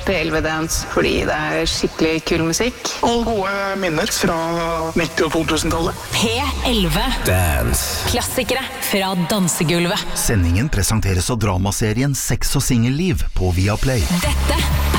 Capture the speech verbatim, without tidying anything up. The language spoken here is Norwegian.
P elleve Dance fordi det er skikkelig kul musikk. Og gode minner fra nitti- og to tusen-tallet. P elleve Dance. Klassikere fra dansegulvet. Sendingen presenteres av dramaserien Sex og singelliv på Viaplay. Dette